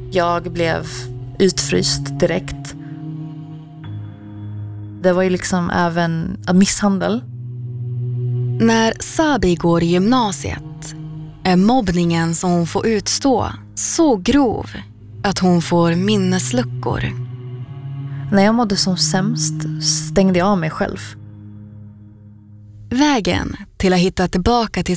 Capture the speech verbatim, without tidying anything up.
Jag blev utfryst direkt. Det var ju liksom även misshandel. När Sabi går i gymnasiet är mobbningen som hon får utstå så grov att hon får minnesluckor. När jag mådde som sämst stängde jag av mig själv. Vägen till att hitta tillbaka till